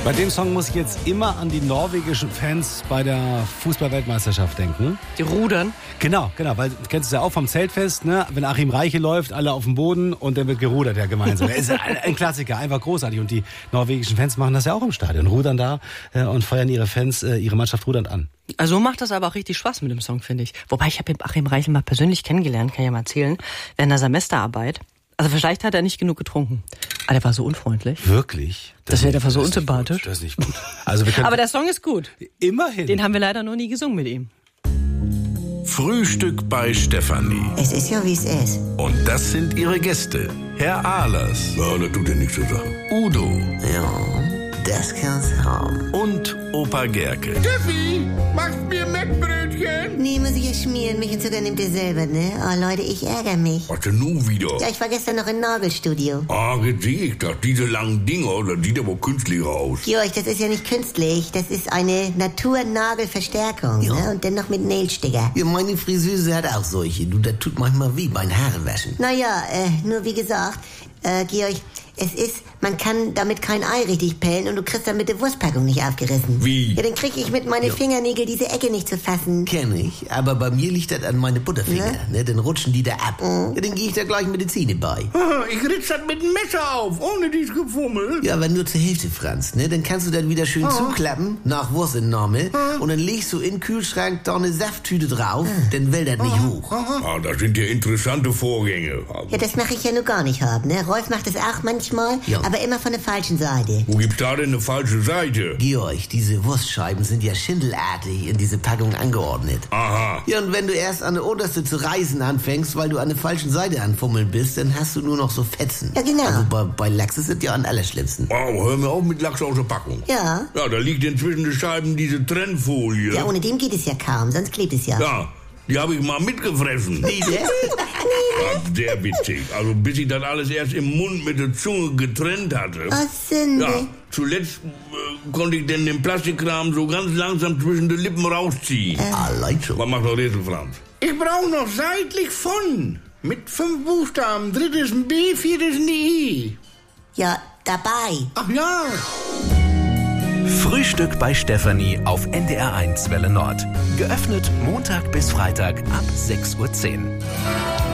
Bei dem Song muss ich jetzt immer an die norwegischen Fans bei der Fußball-Weltmeisterschaft denken. Die rudern. Genau, weil du kennst es ja auch vom Zeltfest, ne? Wenn Achim Reiche läuft, alle auf dem Boden und dann wird gerudert ja gemeinsam. Das ist ein Klassiker, einfach großartig. Und die norwegischen Fans machen das ja auch im Stadion, rudern da und feuern ihre Fans, ihre Mannschaft rudernd an. Also macht das aber auch richtig Spaß mit dem Song, finde ich. Wobei, ich habe Achim Reichel mal persönlich kennengelernt, kann ich ja mal erzählen, während der Semesterarbeit. Also vielleicht hat er nicht genug getrunken. Aber der war so unfreundlich. Wirklich? Das war so unsympathisch. Das ist nicht gut. Also wir können aber der Song ist gut. Immerhin. Den haben wir leider noch nie gesungen mit ihm. Frühstück bei Stefanie. Es ist ja, wie es ist. Und das sind ihre Gäste. Herr Ahlers. Ja, das tut ja nichts zu sagen. Udo. Ja, das kann's haben. Und Opa Gerke. Steffi, machst mir Mettbrötchen? Nee, muss ich ja schmieren. Mich und sogar nimmt ihr selber, ne? Oh, Leute, ich ärgere mich. Was denn nun wieder? Ja, ich war gestern noch im Nagelstudio. Ah, jetzt sehe ich das. Diese langen Dinger, das sieht aber künstlicher aus. Georg, das ist ja nicht künstlich. Das ist eine Naturnagelverstärkung, ne? Und dennoch mit Nailsticker. Ja, meine Friseuse hat auch solche. Du, das tut manchmal weh beim Haarewaschen. Naja, nur wie gesagt, Georg, man kann damit kein Ei richtig pellen und du kriegst damit die Wurstpackung nicht aufgerissen. Wie? Ja, dann krieg ich mit meinen Fingernägeln diese Ecke nicht zu fassen. Kenn ich, aber bei mir liegt das an meine Butterfinger. Ne? Dann rutschen die da ab. Ja, dann gehe ich da gleich mit den Zähnen bei. Ich ritz das mit dem Messer auf, ohne dies Gefummel. Ja, aber nur zur Hälfte, Franz. Ne? Dann kannst du das wieder schön zuklappen, nach Wurstentnahme. Und dann legst du in den Kühlschrank da eine Safttüte drauf, dann will das nicht hoch. Ah, das sind ja interessante Vorgänge. Ja, das mache ich ja nur gar nicht haben, ne? Rolf macht das auch manchmal, Ja. aber immer von der falschen Seite. Wo gibt's da denn eine falsche Seite? Georg, diese Wurstscheiben sind ja schindelartig in diese Packung angeordnet. Aha. Ja, und wenn du erst an der unterste zu reißen anfängst, weil du an der falschen Seite anfummeln bist, dann hast du nur noch so Fetzen. Ja, genau. Also bei Lachs ist das ja am allerschlimmsten. Oh, hör mir auf mit Lachs aus der Packung. Ja. Ja, da liegt inzwischen den Scheiben diese Trennfolie. Ja, ohne dem geht es ja kaum, sonst klebt es ja. Ja, die habe ich mal mitgefressen. Nee, der? Ja, sehr witzig. Also bis ich das alles erst im Mund mit der Zunge getrennt hatte. Oh, Sünde. Ja, zuletzt konnte ich denn den Plastikkram so ganz langsam zwischen den Lippen rausziehen. Allein schon. Was macht noch Rätsel, Franz? Ich brauche noch seitlich von. Mit 5 Buchstaben. Drittes ein B, viertes ein I. Ja, dabei. Ach ja. Frühstück bei Stefanie auf NDR1 Welle Nord. Geöffnet Montag bis Freitag ab 6:10 Uhr.